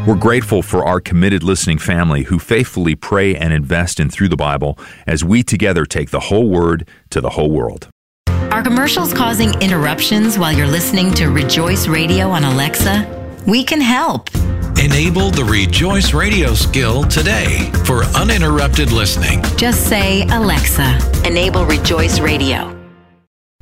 We're grateful for our committed listening family who faithfully pray and invest in Through the Bible as we together take the whole Word to the whole world. Are commercials causing interruptions while you're listening to Rejoice Radio on Alexa? We can help. Enable the Rejoice Radio skill today for uninterrupted listening. Just say, Alexa, enable Rejoice Radio.